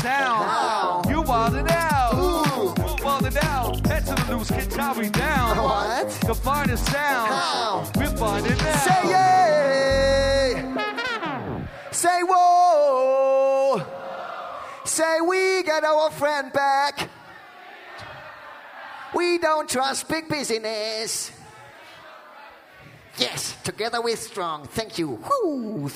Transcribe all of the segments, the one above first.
sound. You wildin' out. Ooh. Wildin' out. Head to the loose, get Tommy down. What? The finest sound. How? We're finding out. Say yay. Say whoa. Say we got our friend back. We don't trust big business. Yes, together we're strong. Thank you. Woo.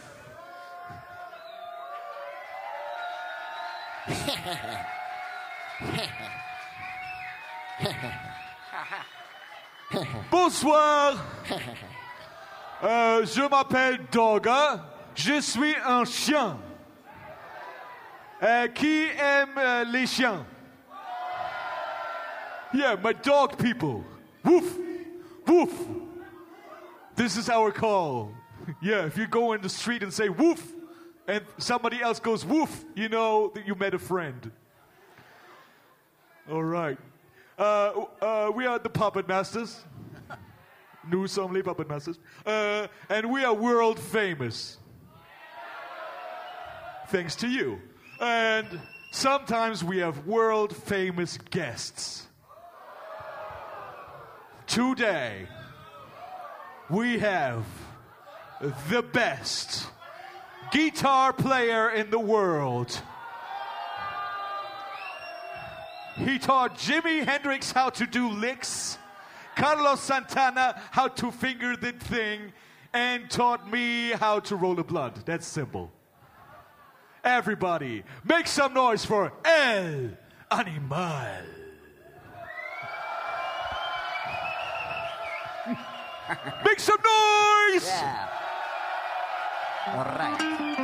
Bonsoir. Je m'appelle Doga. Je suis un chien. Qui aime les chiens? Yeah, my dog people. Woof, woof. This is our call. Yeah, if you go in the street and say woof, and somebody else goes woof, you know that you met a friend. All right. We are the Puppet Masters. Nous sommes les Puppet Masters. And we are world famous. Thanks to you. And sometimes we have world famous guests. Today, we have the best guitar player in the world. He taught Jimi Hendrix how to do licks, Carlos Santana how to finger the thing, and taught me how to roll a blunt. That's simple. Everybody, make some noise for El Animal. Make some noise! Yeah. All right.